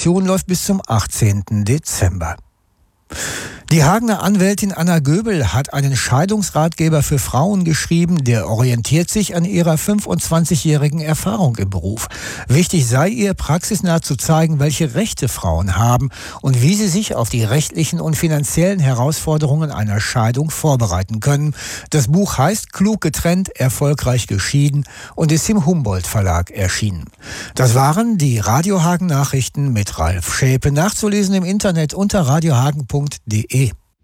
Aktion läuft bis zum 18. Dezember. Die Hagener Anwältin Anna Göbel hat einen Scheidungsratgeber für Frauen geschrieben, der orientiert sich an ihrer 25-jährigen Erfahrung im Beruf. Wichtig sei ihr, praxisnah zu zeigen, welche Rechte Frauen haben und wie sie sich auf die rechtlichen und finanziellen Herausforderungen einer Scheidung vorbereiten können. Das Buch heißt Klug getrennt, erfolgreich geschieden und ist im Humboldt Verlag erschienen. Das waren die Radio Hagen Nachrichten mit Ralf Schäpe, nachzulesen im Internet unter radiohagen.de.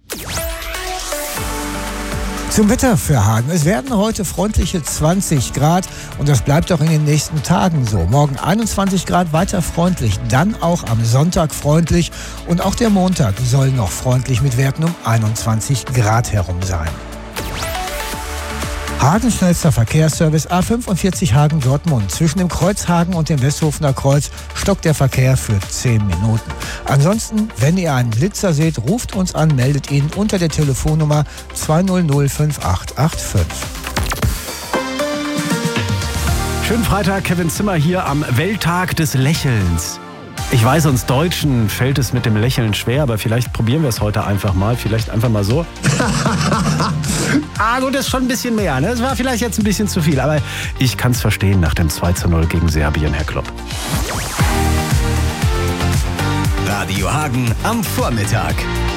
Zum Wetter für Hagen. Es werden heute freundliche 20 Grad und das bleibt auch in den nächsten Tagen so. Morgen 21 Grad, weiter freundlich, dann auch am Sonntag freundlich und auch der Montag soll noch freundlich mit Werten um 21 Grad herum sein. Hagen schnellster Verkehrsservice A45 Hagen-Dortmund. Zwischen dem Kreuz Hagen und dem Westhofener Kreuz stockt der Verkehr für 10 Minuten. Ansonsten, wenn ihr einen Blitzer seht, ruft uns an, meldet ihn unter der Telefonnummer 200 5885. Schönen Freitag, Kevin Zimmer hier am Welttag des Lächelns. Ich weiß, uns Deutschen fällt es mit dem Lächeln schwer, aber vielleicht probieren wir es heute einfach mal. Vielleicht einfach mal so. Gut, das ist schon ein bisschen mehr, ne? Es war vielleicht jetzt ein bisschen zu viel, aber ich kann es verstehen nach dem 2:0 gegen Serbien, Herr Klopp. Radio Hagen am Vormittag.